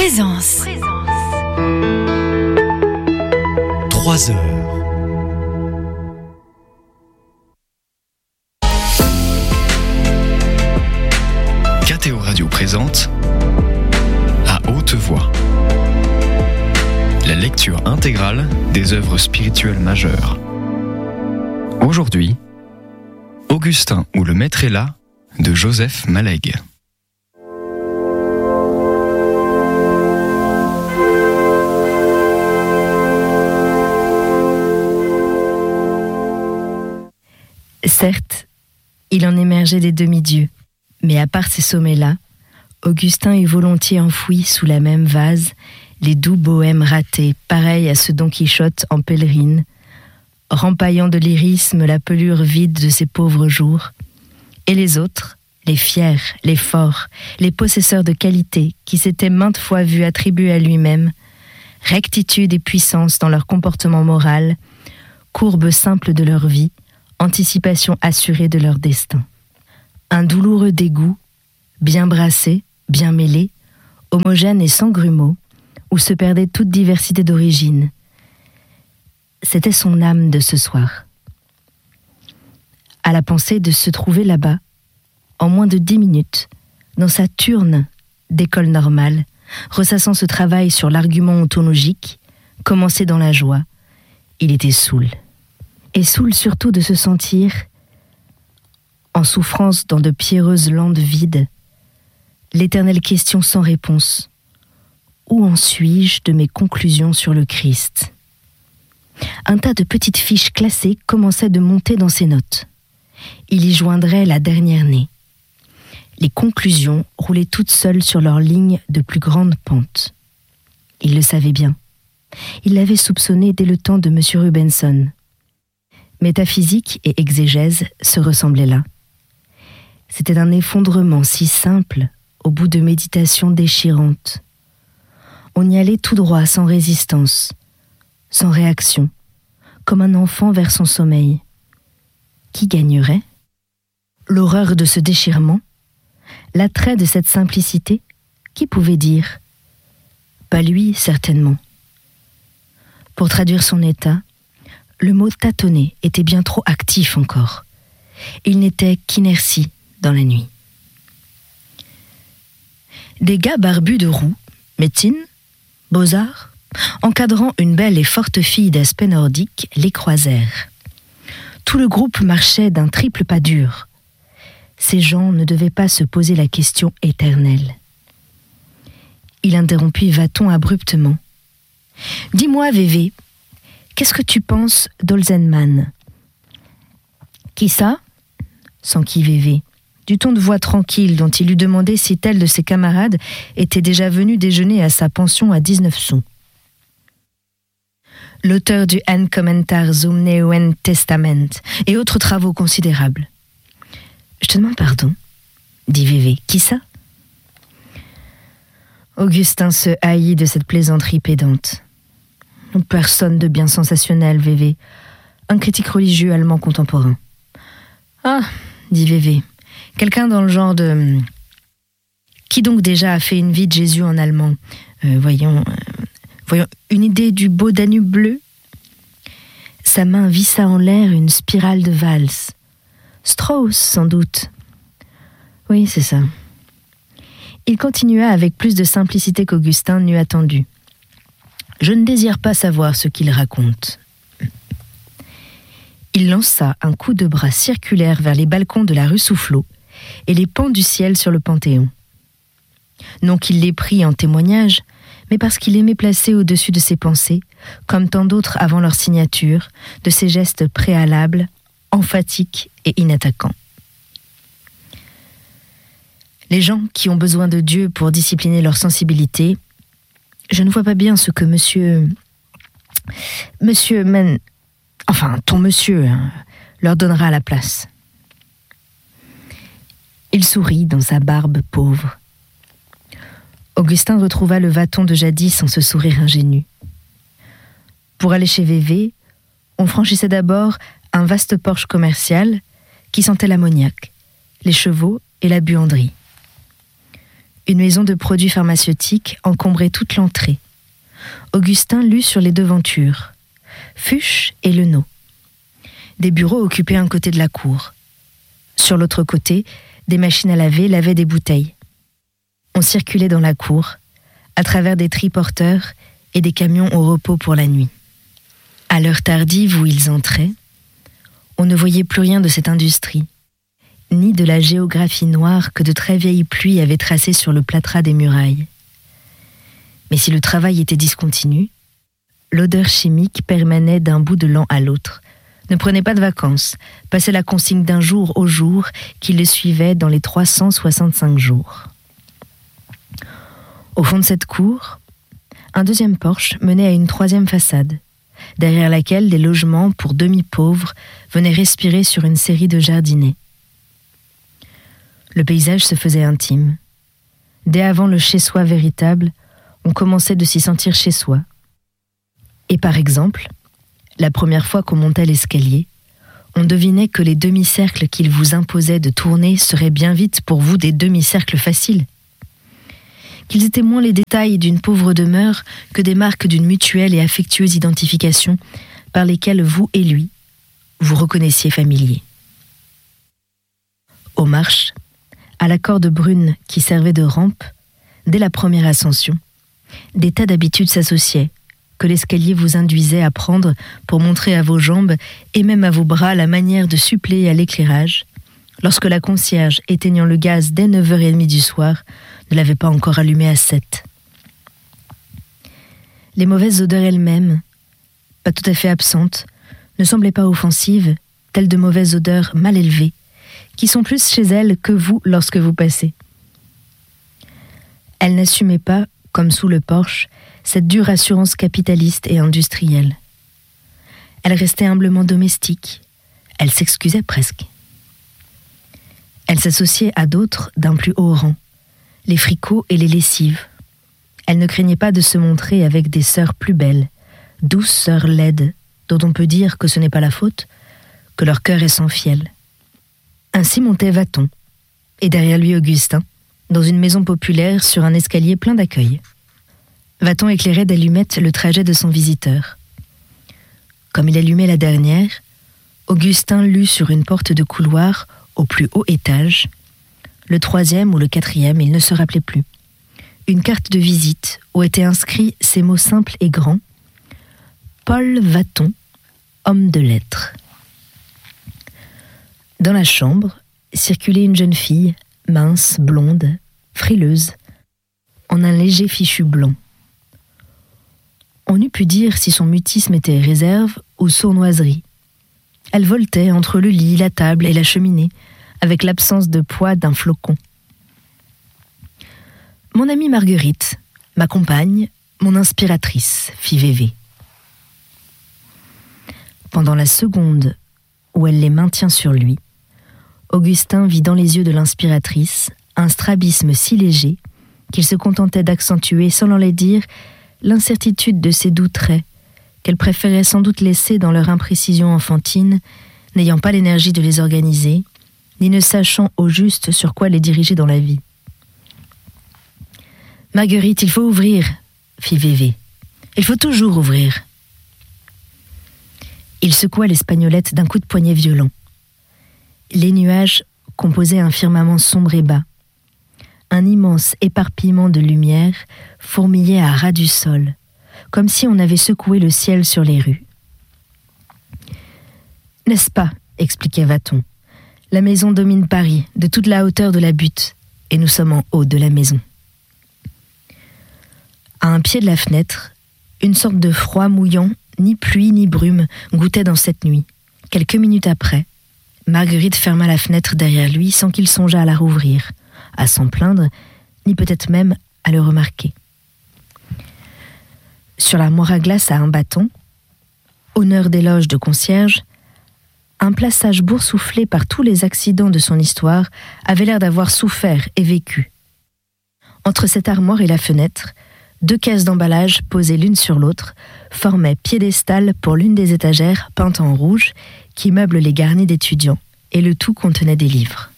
Présence. 3 heures. KTO Radio présente À haute voix la lecture intégrale des œuvres spirituelles majeures. Aujourd'hui, Augustin ou le Maître est là de Joseph Maleg. Certes, il en émergeait des demi-dieux, mais à part ces sommets-là, Augustin eût volontiers enfoui sous la même vase les doux bohèmes ratés, pareils à ce Don Quichotte en pèlerine, rempaillant de lyrisme la pelure vide de ses pauvres jours, et les autres, les fiers, les forts, les possesseurs de qualités qui s'étaient maintes fois vus attribuer à lui-même rectitude et puissance dans leur comportement moral, courbe simple de leur vie, anticipation assurée de leur destin. Un douloureux dégoût, bien brassé, bien mêlé, homogène et sans grumeaux, où se perdait toute diversité d'origine. C'était son âme de ce soir. À la pensée de se trouver là-bas, en moins de 10 minutes, dans sa turne d'école normale, ressassant ce travail sur l'argument ontologique, commencé dans la joie, il était saoul. Et saoul surtout de se sentir, en souffrance dans de pierreuses landes vides, l'éternelle question sans réponse. Où en suis-je de mes conclusions sur le Christ ? Un tas de petites fiches classées commençaient de monter dans ses notes. Il y joindrait la dernière née. Les conclusions roulaient toutes seules sur leurs lignes de plus grande pente. Il le savait bien. Il l'avait soupçonné dès le temps de M. Rubenson. Métaphysique et exégèse se ressemblaient là. C'était un effondrement si simple au bout de méditations déchirantes. On y allait tout droit, sans résistance, sans réaction, comme un enfant vers son sommeil. Qui gagnerait ? L'horreur de ce déchirement ? L'attrait de cette simplicité ? Qui pouvait dire ? Pas lui, certainement. Pour traduire son état, le mot tâtonner était bien trop actif encore. Il n'était qu'inertie dans la nuit. Des gars barbus de roux, médecine, beaux-arts, encadrant une belle et forte fille d'aspect nordique, les croisèrent. Tout le groupe marchait d'un triple pas dur. Ces gens ne devaient pas se poser la question éternelle. Il interrompit Vaton abruptement. « Dis-moi, Vévé, qu'est-ce que tu penses d'Olzenman ?»« Qui ça ?» s'enquit Vévé, du ton de voix tranquille dont il eût demandé si tel de ses camarades était déjà venu déjeuner à sa pension à 19 sous. L'auteur du Kommentar zum Neuen Testament et autres travaux considérables. « Je te demande pardon, » dit Vévé. « Qui ça ?» Augustin se haït de cette plaisanterie pédante. « Personne de bien sensationnel, Vévé. Un critique religieux allemand contemporain. »« Ah, » dit Vévé. Quelqu'un dans le genre de... Qui donc déjà a fait une vie de Jésus en allemand ? Voyons, une idée du beau Danube bleu ? Sa main vissa en l'air une spirale de valse. Strauss, sans doute. Oui, c'est ça. Il continua avec plus de simplicité qu'Augustin n'eût attendu. Je ne désire pas savoir ce qu'il raconte. Il lança un coup de bras circulaire vers les balcons de la rue Soufflot et les pans du ciel sur le Panthéon. Non qu'il les prit en témoignage, mais parce qu'il aimait placer au-dessus de ses pensées, comme tant d'autres avant leur signature, de ces gestes préalables, emphatiques et inattaquants. Les gens qui ont besoin de Dieu pour discipliner leur sensibilité, je ne vois pas bien ce que ton monsieur, leur donnera à la place. Il sourit dans sa barbe pauvre. Augustin retrouva le Vaton de jadis en ce sourire ingénu. Pour aller chez Vévé, on franchissait d'abord un vaste porche commercial qui sentait l'ammoniac, les chevaux et la buanderie. Une maison de produits pharmaceutiques encombrait toute l'entrée. Augustin lut sur les devantures. Fuchs et Lenot. Des bureaux occupaient un côté de la cour. Sur l'autre côté, des machines à laver lavaient des bouteilles. On circulait dans la cour, à travers des triporteurs et des camions au repos pour la nuit. À l'heure tardive où ils entraient, on ne voyait plus rien de cette industrie, ni de la géographie noire que de très vieilles pluies avaient tracée sur le plâtras des murailles. Mais si le travail était discontinu, l'odeur chimique permanait d'un bout de l'an à l'autre, ne prenait pas de vacances, passait la consigne d'un jour au jour qui le suivait dans les 365 jours. Au fond de cette cour, un deuxième porche menait à une troisième façade, derrière laquelle des logements pour demi-pauvres venaient respirer sur une série de jardinets. Le paysage se faisait intime. Dès avant le chez-soi véritable, on commençait de s'y sentir chez soi. Et par exemple, la première fois qu'on montait l'escalier, on devinait que les demi-cercles qu'il vous imposait de tourner seraient bien vite pour vous des demi-cercles faciles. Qu'ils étaient moins les détails d'une pauvre demeure que des marques d'une mutuelle et affectueuse identification par lesquelles vous et lui, vous reconnaissiez familiers. Aux marches, à la corde brune qui servait de rampe, dès la première ascension, des tas d'habitudes s'associaient, que l'escalier vous induisait à prendre pour montrer à vos jambes et même à vos bras la manière de suppléer à l'éclairage, lorsque la concierge, éteignant le gaz dès 9h30 du soir, ne l'avait pas encore allumé à 7. Les mauvaises odeurs elles-mêmes, pas tout à fait absentes, ne semblaient pas offensives, telles de mauvaises odeurs mal élevées, qui sont plus chez elles que vous lorsque vous passez. Elles n'assumaient pas, comme sous le porche, cette dure assurance capitaliste et industrielle. Elle restait humblement domestique, elle s'excusait presque. Elle s'associait à d'autres d'un plus haut rang, les fricots et les lessives. Elle ne craignait pas de se montrer avec des sœurs plus belles, douces sœurs laides, dont on peut dire que ce n'est pas la faute, que leur cœur est sans fiel. Ainsi montait Vaton, et derrière lui Augustin, dans une maison populaire sur un escalier plein d'accueil. Vaton éclairait d'allumettes le trajet de son visiteur. Comme il allumait la dernière, Augustin lut sur une porte de couloir au plus haut étage, le 3e ou le 4e, il ne se rappelait plus, une carte de visite où étaient inscrits ces mots simples et grands: Paul Vaton, homme de lettres. Dans la chambre circulait une jeune fille, mince, blonde, frileuse, en un léger fichu blanc. On eût pu dire si son mutisme était réserve ou sournoiserie. Elle voltait entre le lit, la table et la cheminée, avec l'absence de poids d'un flocon. « Mon amie Marguerite, ma compagne, mon inspiratrice », fit Vévé. Pendant la seconde où elle les maintient sur lui, Augustin vit dans les yeux de l'inspiratrice un strabisme si léger qu'il se contentait d'accentuer, sans l'en dire, l'incertitude de ses doux traits, qu'elle préférait sans doute laisser dans leur imprécision enfantine, n'ayant pas l'énergie de les organiser, ni ne sachant au juste sur quoi les diriger dans la vie. « Marguerite, il faut ouvrir », fit Vévé. « Il faut toujours ouvrir. » Il secoua l'espagnolette d'un coup de poignet violent. Les nuages composaient un firmament sombre et bas. Un immense éparpillement de lumière fourmillait à ras du sol, comme si on avait secoué le ciel sur les rues. « N'est-ce pas ?» expliquait Vaton. « La maison domine Paris, de toute la hauteur de la butte, et nous sommes en haut de la maison. » À un pied de la fenêtre, une sorte de froid mouillant, ni pluie ni brume, goûtait dans cette nuit. Quelques minutes après, Marguerite ferma la fenêtre derrière lui sans qu'il songeât à la rouvrir, à s'en plaindre, ni peut-être même à le remarquer. Sur l'armoire à glace à un bâton, honneur d'éloge de concierge, un plaçage boursouflé par tous les accidents de son histoire avait l'air d'avoir souffert et vécu. Entre cette armoire et la fenêtre, 2 caisses d'emballage posées l'une sur l'autre formaient piédestal pour l'une des étagères peintes en rouge qui meuble les garnis d'étudiants, et le tout contenait des livres.